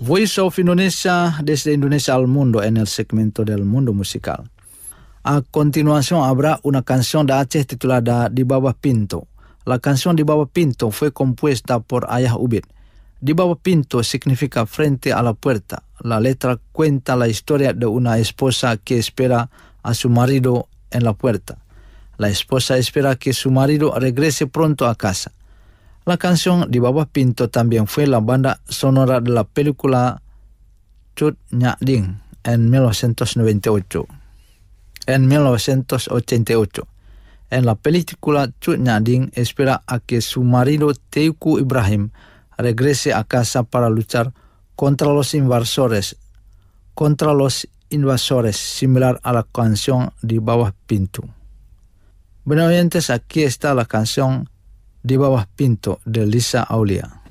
Voice of Indonesia, desde Indonesia al mundo, en el segmento del mundo musical. A continuación habrá una canción de Aceh titulada Di Bawah Pintu. La canción Di Bawah Pintu fue compuesta por Ayah Ubid. Di Bawah Pintu significa frente a la puerta. La letra cuenta la historia de una esposa que espera a su marido en la puerta. La esposa espera que su marido regrese pronto a casa. La canción Di Bawah Pintu también fue la banda sonora de la película Cut Nyak Ding en 1988. En la película Cut Nyak Ding espera a que su marido Teuku Ibrahim regrese a casa para luchar contra los invasores, similar a la canción Di Bawah Pintu. Bueno, oyentes, aquí está la canción Di Bawah Pintu de Lisa Aulia.